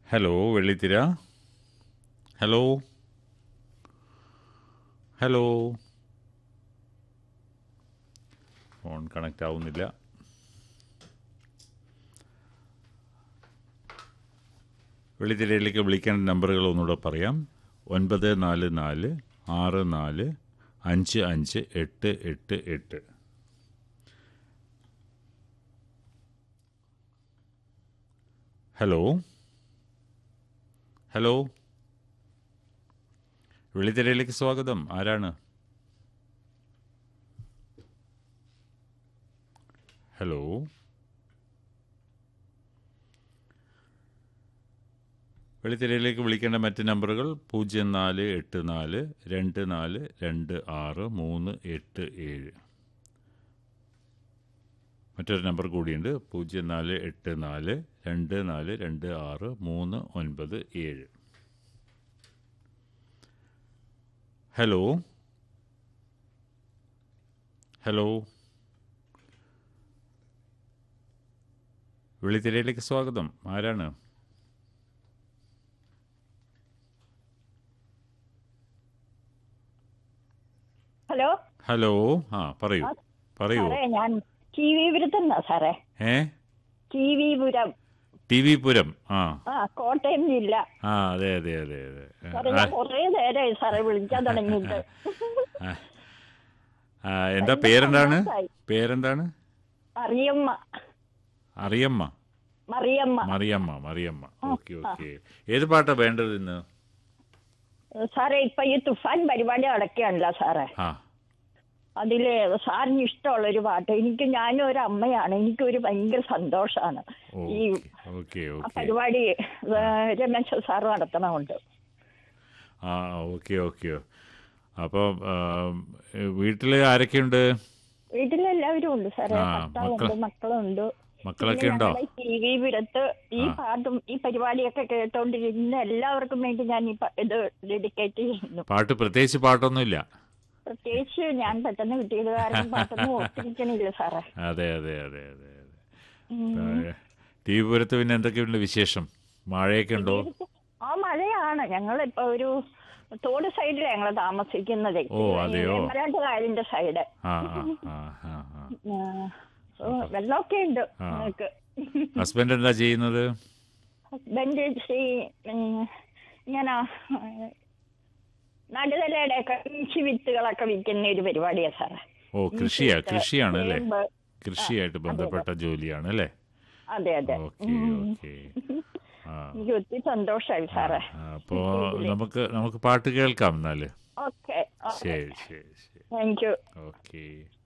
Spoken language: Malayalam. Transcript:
Hello വെള്ളിത്തിര. Hello hello. Phone connect ആവുന്നില്ല. വെള്ളിത്തിരയിലേക്ക് വിളിക്കേണ്ട നമ്പറുകൾ ഒന്നുകൂടെ പറയാം. 944 64 55 888. Hello hello. വെള്ളിത്തിരയിലേക്ക് സ്വാഗതം. ആരാണ്? ഹലോ. വെള്ളിത്തിരയിലേക്ക് വിളിക്കേണ്ട മറ്റ് നമ്പറുകൾ 0484242637. മറ്റൊരു നമ്പർ കൂടിയുണ്ട്, 0484242637. Hello hello. വെള്ളിത്തിരയിലേക്ക് സ്വാഗതം. ആരാണ്? Hello hello. പറയൂ പറയൂ. സാറേ, ഞാൻ ടി വി പുരത്തുനിന്നാ സാറേ. ടി വി പുരം. ടി വി പുരം. കോട്ടയം ജില്ല. അതെ അതെ അതെ അതെ. സാറേ, ഞാൻ കുറേ നേരമായി സാറേ വിളിക്കാൻ തുടങ്ങിയിട്ട്. എന്താ പേരെന്താണ്? പേരെന്താണ്? അറിയമ്മ. അറിയമ്മ. മറിയമ്മ. മറിയമ്മ. മറിയമ്മ. Okay okay. ഏത് പാട്ടാ വേണ്ടത് ഇന്ന്? സാറേ, ഇപ്പൊ ഈ തുഫാൻ പരിപാടി നടക്കുകയാണല്ലോ സാറേ. അതില് സാറിന് ഇഷ്ടമുള്ളൊരു പാട്ട്. ഞാനും ഒരു അമ്മയാണ്, എനിക്കൊരു ഭയങ്കര സന്തോഷമാണ് ഈ പരിപാടി രമേശ് സാറ് നടത്തണമുണ്ട്. Okay okay. അപ്പോൾ വീട്ടില് ആരൊക്കെയുണ്ട്? വീട്ടിലെല്ലാവരും ഉണ്ട് സാറേ. ഭർത്താവുണ്ട്, മക്കളുണ്ട്. മക്കളൊക്കെ ഉണ്ടോ? ടി വി പുരത്ത് ഈ പാട്ടും ഈ പരിപാടിയൊക്കെ കേട്ടോണ്ടിരിക്കുന്ന എല്ലാവർക്കും വേണ്ടി ഞാൻ ഇത് ഡെഡിക്കേറ്റ് ചെയ്യുന്നു. പാട്ട് പ്രത്യേകിച്ച് പാട്ടൊന്നുമില്ല? പ്രത്യേകിച്ച് ഞാൻ പെട്ടെന്ന് കിട്ടിയത് കാരണം പാട്ടൊന്നും ഓർത്തിരിക്കണില്ല സാറേ. അതെ അതെ അതെ അതെ അതെ. ടി വി പുരത്ത് പിന്നെ എന്തൊക്കെയുണ്ട് വിശേഷം? മഴയൊക്കെ ഉണ്ടോ? മഴയാണ്. ഞങ്ങളിപ്പോ ഒരു തോട് സൈഡിലാണ് ഞങ്ങൾ താമസിക്കുന്നത്. കായലിന്റെ സൈഡ്. വെള്ളമൊക്കെ ഉണ്ട് ഞങ്ങൾക്ക്. ഹസ്ബൻഡ് എന്താ ചെയ്യുന്നത്? ഹസ്ബൻഡ് ഇങ്ങനെ നടുതലയുടെ കൃഷി വിത്തുകളൊക്കെ വിൽക്കുന്ന ഒരു പരിപാടിയാ സാറേ. കൃഷിയാണ് അല്ലേ? കൃഷിയായിട്ട് ബന്ധപ്പെട്ട ജോലിയാണ് അല്ലേ? അതെ അതെ. എനിക്ക് ഒത്തിരി സന്തോഷമായി സാറേ. അപ്പോ നമുക്ക് പാട്ട് കേൾക്കാം എന്നാല്. ഓക്കെ. ശരി ശരി ശരി. Thank you. ഓക്കെ.